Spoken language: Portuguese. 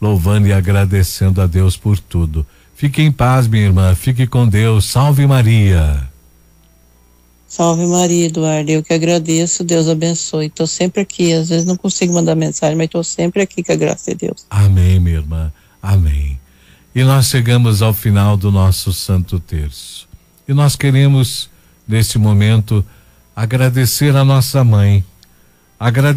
louvando e agradecendo a Deus por tudo. Fique em paz, minha irmã, fique com Deus. Salve Maria. Salve Maria, Eduardo, eu que agradeço, Deus abençoe. Estou sempre aqui, às vezes não consigo mandar mensagem, mas estou sempre aqui com a graça de Deus. Amém, minha irmã, amém. E nós chegamos ao final do nosso Santo Terço. E nós queremos, neste momento, agradecer a nossa mãe,